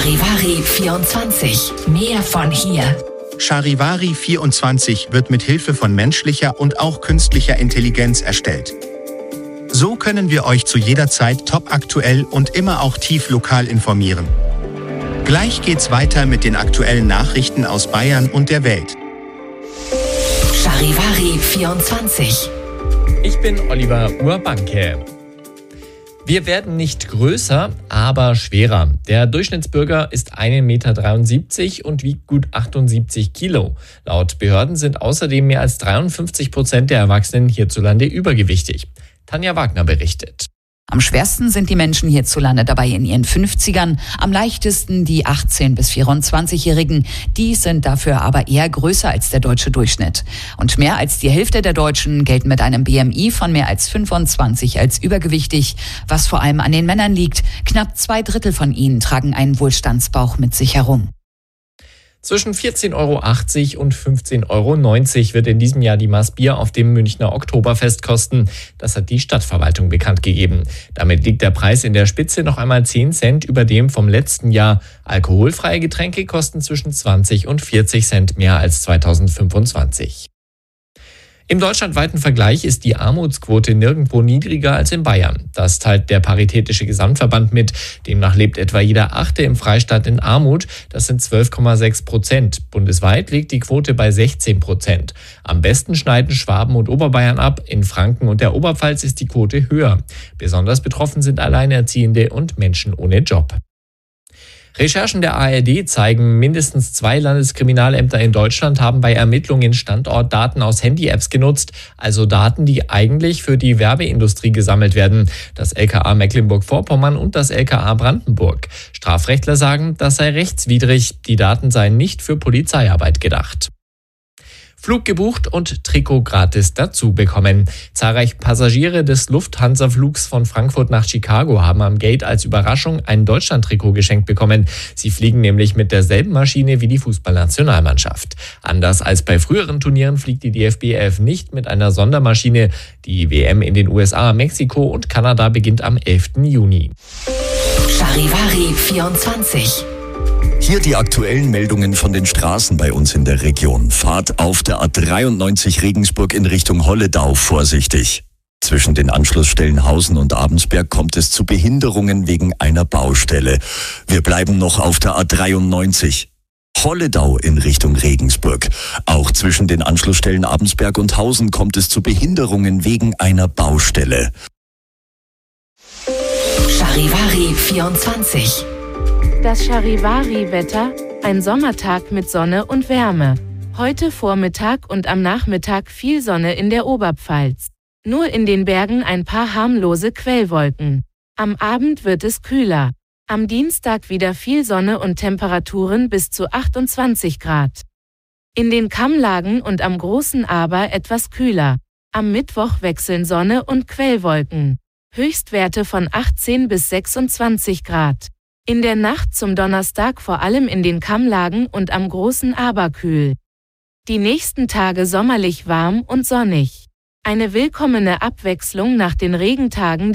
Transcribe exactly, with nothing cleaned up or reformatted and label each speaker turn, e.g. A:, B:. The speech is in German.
A: Charivari vierundzwanzig. Mehr von hier.
B: Charivari vierundzwanzig wird mit Hilfe von menschlicher und auch künstlicher Intelligenz erstellt. So können wir euch zu jeder Zeit topaktuell und immer auch tief lokal informieren. Gleich geht's weiter mit den aktuellen Nachrichten aus Bayern und der Welt.
A: Charivari vierundzwanzig.
C: Ich bin Oliver Urbanke. Wir werden nicht größer, aber schwerer. Der Durchschnittsbürger ist ein Meter dreiundsiebzig und wiegt gut achtundsiebzig Kilo. Laut Behörden sind außerdem mehr als dreiundfünfzig Prozent der Erwachsenen hierzulande übergewichtig. Tanja Wagner berichtet.
D: Am schwersten sind die Menschen hierzulande dabei in ihren fünfzigern, am leichtesten die achtzehn- bis vierundzwanzigjährigen. Die sind dafür aber eher größer als der deutsche Durchschnitt. Und mehr als die Hälfte der Deutschen gelten mit einem B M I von mehr als fünfundzwanzig als übergewichtig, was vor allem an den Männern liegt. Knapp zwei Drittel von ihnen tragen einen Wohlstandsbauch mit sich herum.
C: Zwischen vierzehn Euro achtzig und fünfzehn Euro neunzig wird in diesem Jahr die Maß Bier auf dem Münchner Oktoberfest kosten. Das hat die Stadtverwaltung bekannt gegeben. Damit liegt der Preis in der Spitze noch einmal zehn Cent über dem vom letzten Jahr. Alkoholfreie Getränke kosten zwischen zwanzig und vierzig Cent mehr als zweitausendfünfundzwanzig. Im deutschlandweiten Vergleich ist die Armutsquote nirgendwo niedriger als in Bayern. Das teilt der Paritätische Gesamtverband mit. Demnach lebt etwa jeder Achte im Freistaat in Armut. Das sind zwölf Komma sechs Prozent. Bundesweit liegt die Quote bei sechzehn Prozent. Am besten schneiden Schwaben und Oberbayern ab. In Franken und der Oberpfalz ist die Quote höher. Besonders betroffen sind Alleinerziehende und Menschen ohne Job. Recherchen der A R D zeigen, mindestens zwei Landeskriminalämter in Deutschland haben bei Ermittlungen Standortdaten aus Handy-Apps genutzt, also Daten, die eigentlich für die Werbeindustrie gesammelt werden. Das L K A Mecklenburg-Vorpommern und das L K A Brandenburg. Strafrechtler sagen, das sei rechtswidrig. Die Daten seien nicht für Polizeiarbeit gedacht. Flug gebucht und Trikot gratis dazu bekommen. Zahlreiche Passagiere des Lufthansa-Flugs von Frankfurt nach Chicago haben am Gate als Überraschung ein Deutschland-Trikot geschenkt bekommen. Sie fliegen nämlich mit derselben Maschine wie die Fußballnationalmannschaft. Anders als bei früheren Turnieren fliegt die D F B elf nicht mit einer Sondermaschine. Die W M in den U S A, Mexiko und Kanada beginnt am elften Juni.
A: Charivari vierundzwanzig.
E: Hier die aktuellen Meldungen von den Straßen bei uns in der Region. Fahrt auf der A dreiundneunzig Regensburg in Richtung Holledau vorsichtig. Zwischen den Anschlussstellen Hausen und Abensberg kommt es zu Behinderungen wegen einer Baustelle. Wir bleiben noch auf der A dreiundneunzig. Holledau in Richtung Regensburg. Auch zwischen den Anschlussstellen Abensberg und Hausen kommt es zu Behinderungen wegen einer Baustelle.
A: Charivari vierundzwanzig.
F: Das Charivari-Wetter, ein Sommertag mit Sonne und Wärme. Heute Vormittag und am Nachmittag viel Sonne in der Oberpfalz. Nur in den Bergen ein paar harmlose Quellwolken. Am Abend wird es kühler. Am Dienstag wieder viel Sonne und Temperaturen bis zu achtundzwanzig Grad. In den Kammlagen und am Großen Aber etwas kühler. Am Mittwoch wechseln Sonne und Quellwolken. Höchstwerte von achtzehn bis sechsundzwanzig Grad. In der Nacht zum Donnerstag vor allem in den Kammlagen und am Großen Aber kühl. Die nächsten Tage sommerlich warm und sonnig. Eine willkommene Abwechslung nach den Regentagen